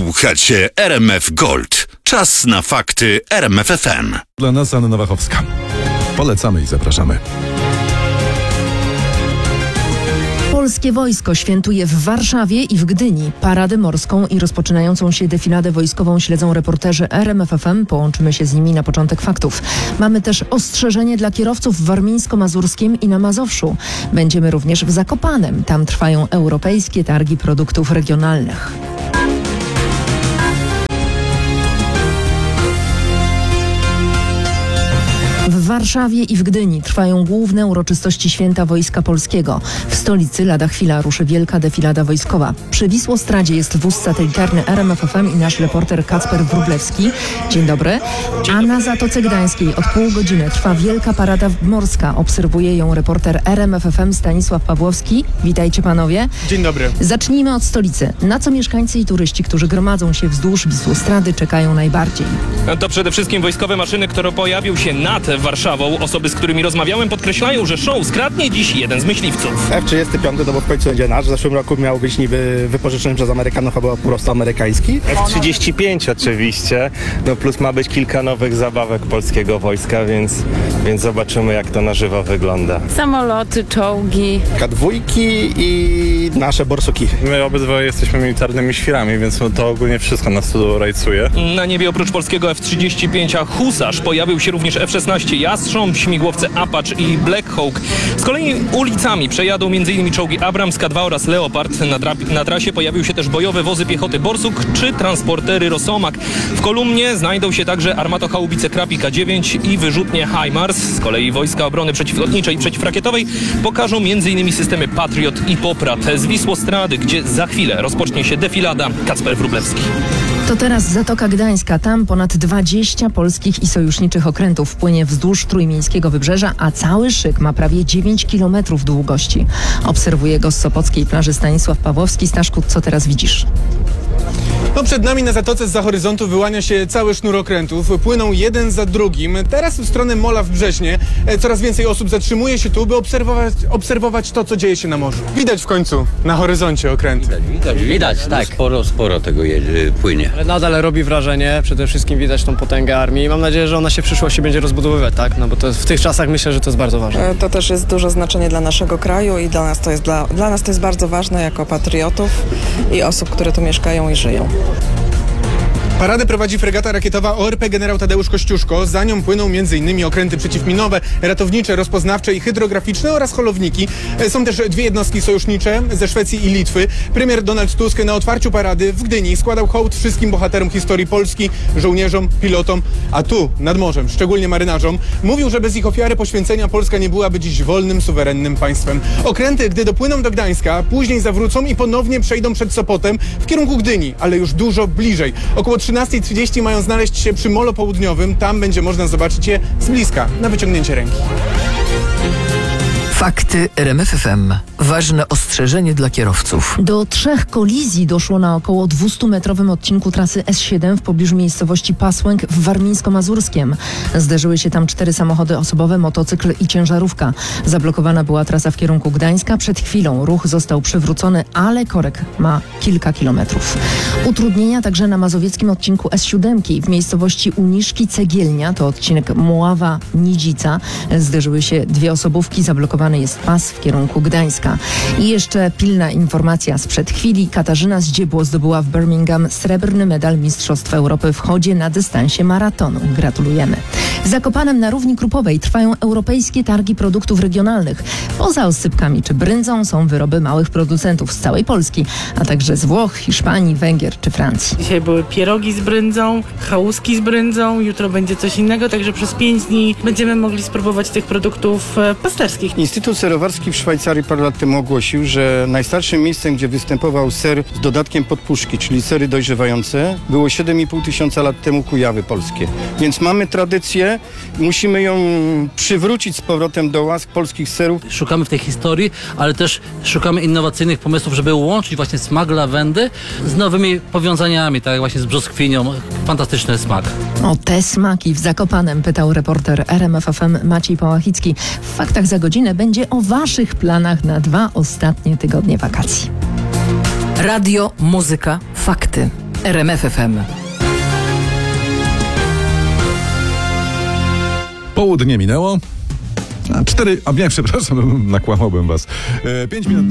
Słuchacie RMF Gold. Czas na fakty RMF FM. Dla nas Anna Wachowska. Polecamy i zapraszamy. Polskie wojsko świętuje w Warszawie i w Gdyni. Paradę morską i rozpoczynającą się defiladę wojskową śledzą reporterzy RMF FM. Połączymy się z nimi na początek faktów. Mamy też ostrzeżenie dla kierowców w Warmińsko-Mazurskim i na Mazowszu. Będziemy również w Zakopanem. Tam trwają europejskie targi produktów regionalnych. W Warszawie i w Gdyni trwają główne uroczystości Święta Wojska Polskiego. W stolicy lada chwila ruszy wielka defilada wojskowa. Przy Wisłostradzie jest wóz satelitarny RMF FM i nasz reporter Kacper Wróblewski. Dzień dobry. A na Zatoce Gdańskiej od pół godziny trwa wielka parada morska. Obserwuje ją reporter RMF FM Stanisław Pawłowski. Witajcie panowie. Dzień dobry. Zacznijmy od stolicy. Na co mieszkańcy i turyści, którzy gromadzą się wzdłuż Wisłostrady, czekają najbardziej? To przede wszystkim wojskowe maszyny, które pojawił się nad Warszawą. Osoby, z którymi rozmawiałem, podkreślają, że show skradnie dziś jeden z myśliwców. F-35, no bo w końcu będzie nasz. W zeszłym roku miał być niby wypożyczony przez Amerykanów, a był po prostu amerykański. F-35 oczywiście, no plus ma być kilka nowych zabawek polskiego wojska, więc zobaczymy, jak to na żywo wygląda. Samoloty, czołgi. K2 i nasze borsuki. My obydwoje jesteśmy militarnymi świrami, więc to ogólnie wszystko nas tu rajcuje. Na niebie oprócz polskiego F-35 Husarz pojawił się również F-16 Jastrząb, śmigłowce Apache i Black Hawk. Z kolei ulicami przejadą m.in. czołgi Abrams, K2 oraz Leopard. Na trasie pojawił się też bojowe wozy piechoty Borsuk czy transportery Rosomak. W kolumnie znajdą się także armatochaubice Krapi K9 i wyrzutnie HIMARS. Z kolei Wojska Obrony Przeciwlotniczej i Przeciwrakietowej pokażą m.in. systemy Patriot i Poprat. Z Wisłostrady, gdzie za chwilę rozpocznie się defilada. Kacper Wróblewski. To teraz Zatoka Gdańska. Tam ponad 20 polskich i sojuszniczych okrętów płynie wzdłuż trójmiejskiego wybrzeża, a cały szyk ma prawie 9 km długości. Obserwuje go z sopockiej plaży Stanisław Pawłowski. Staszku, co teraz widzisz? No przed nami na zatoce zza horyzontu wyłania się cały sznur okrętów. Płyną jeden za drugim. Teraz w stronę Mola w Brześnie. Coraz więcej osób zatrzymuje się tu, by obserwować to, co dzieje się na morzu. Widać w końcu na horyzoncie okręty. Widać, tak. Sporo tego płynie. Ale nadal robi wrażenie, przede wszystkim widać tą potęgę armii. Mam nadzieję, że ona się w przyszłości będzie rozbudowywać, tak? No bo to jest, w tych czasach myślę, że to jest bardzo ważne. To też jest duże znaczenie dla naszego kraju i dla nas to jest bardzo ważne jako patriotów i osób, które tu mieszkają i żyją. Paradę prowadzi fregata rakietowa ORP Generał Tadeusz Kościuszko. Za nią płyną m.in. okręty przeciwminowe, ratownicze, rozpoznawcze i hydrograficzne oraz holowniki. Są też dwie jednostki sojusznicze ze Szwecji i Litwy. Premier Donald Tusk na otwarciu parady w Gdyni składał hołd wszystkim bohaterom historii Polski, żołnierzom, pilotom, a tu, nad morzem, szczególnie marynarzom, mówił, że bez ich ofiary poświęcenia Polska nie byłaby dziś wolnym, suwerennym państwem. Okręty, gdy dopłyną do Gdańska, później zawrócą i ponownie przejdą przed Sopotem w kierunku Gdyni, ale już dużo bliżej. Około 13:30 mają znaleźć się przy Molo Południowym. Tam będzie można zobaczyć je z bliska, na wyciągnięcie ręki. Fakty RMF FM. Ważne ostrzeżenie dla kierowców. Do 3 kolizji doszło na około 200-metrowym odcinku trasy S7 w pobliżu miejscowości Pasłęk w Warmińsko-Mazurskiem. Zderzyły się tam 4 samochody osobowe, motocykl i ciężarówka. Zablokowana była trasa w kierunku Gdańska. Przed chwilą ruch został przywrócony, ale korek ma kilka kilometrów. Utrudnienia także na mazowieckim odcinku S7 w miejscowości Uniszki Cegielnia, to odcinek Mława-Nidzica. Zderzyły się 2 osobówki, zablokowany jest pas w kierunku Gdańska. I jeszcze pilna informacja sprzed chwili. Katarzyna Zdziebło zdobyła w Birmingham srebrny medal Mistrzostw Europy w chodzie na dystansie maratonu. Gratulujemy. W Zakopanem na Równi Krupowej trwają europejskie targi produktów regionalnych. Poza oscypkami czy bryndzą są wyroby małych producentów z całej Polski, a także z Włoch, Hiszpanii, Węgier czy Francji. Dzisiaj były pierogi z bryndzą, chałuski z bryndzą, jutro będzie coś innego, także przez 5 dni będziemy mogli spróbować tych produktów pasterskich. Instytut Serowarski w Szwajcarii parę lat temu ogłosił, że najstarszym miejscem, gdzie występował ser z dodatkiem podpuszki, czyli sery dojrzewające, było 7,5 tysiąca lat temu Kujawy polskie. Więc mamy tradycję, musimy ją przywrócić z powrotem do łask polskich serów. Szukamy w tej historii, ale też szukamy innowacyjnych pomysłów, żeby łączyć właśnie smak lawendy z nowymi powiązaniami, tak jak właśnie z brzoskwinią. Fantastyczny smak. O te smaki w Zakopanem pytał reporter RMF FM Maciej Pałachicki. W Faktach za godzinę będzie o waszych planach na 2 ostatnie tygodnie wakacji. Radio, muzyka, fakty. RMFFM. Południe minęło. 4, a nie, przepraszam, nakłamałbym was. 5 minut.